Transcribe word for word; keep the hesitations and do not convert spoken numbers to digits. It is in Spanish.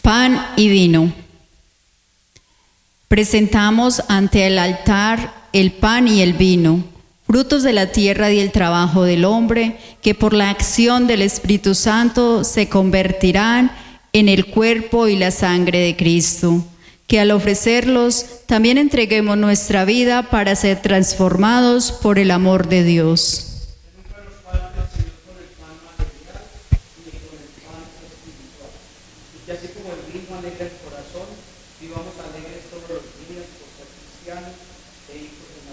Pan y vino. Presentamos ante el altar el pan y el vino, frutos de la tierra y el trabajo del hombre, que por la acción del Espíritu Santo se convertirán en el cuerpo y la sangre de Cristo. Que al ofrecerlos también entreguemos nuestra vida para ser transformados por el amor de Dios. Alegra el corazón, vivamos alegres todos los días por ser cristianos e hijos de